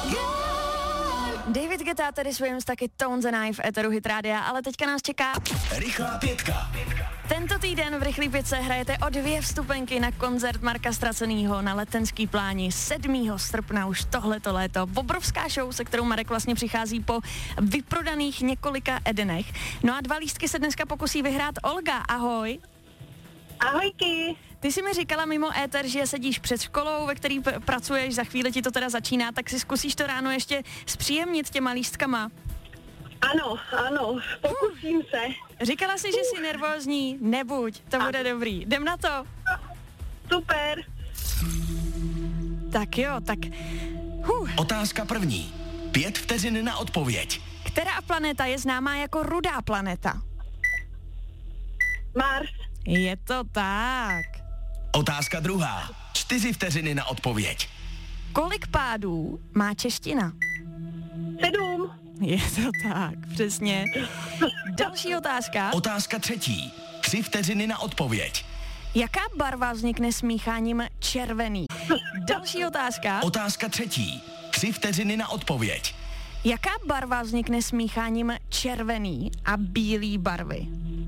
David Guetta, tedy Swims, taky Tones and I v éteru Hit Rádia, ale teďka nás čeká Rychlá pětka. Tento týden v Rychlý pětce hrajete o 2 vstupenky na koncert Marka Stracenýho na Letenský pláni 7. srpna už tohleto léto. Obrovská show, se kterou Marek vlastně přichází po vyprodaných několika edenech. No a 2 lístky se dneska pokusí vyhrát Olga. Ahoj. Ahojky. Ty jsi mi říkala mimo éter, že sedíš před školou, ve který pracuješ, za chvíli ti to teda začíná, tak si zkusíš to ráno ještě zpříjemnit těma lístkama. Ano, pokusím se. Říkala jsi, že jsi nervózní, nebuď, to bude dobrý. Jdem na to. Super. Tak jo, tak... Otázka první. 5 vteřin na odpověď. Která planeta je známá jako rudá planeta? Mars. Je to tak. Otázka druhá. 4 vteřiny na odpověď. Kolik pádů má čeština? 7. Je to tak, přesně. Další otázka. Otázka třetí. 3 vteřiny na odpověď. Jaká barva vznikne smícháním červený? Další otázka. Otázka třetí. 3 vteřiny na odpověď. Jaká barva vznikne smícháním červený a bílý barvy?